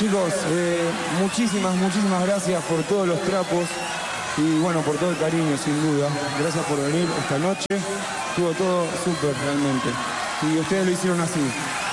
Chicos, muchísimas gracias por todos los trapos y bueno, por todo el cariño, sin duda. Gracias por venir esta noche. Estuvo todo súper realmente. Y ustedes lo hicieron así.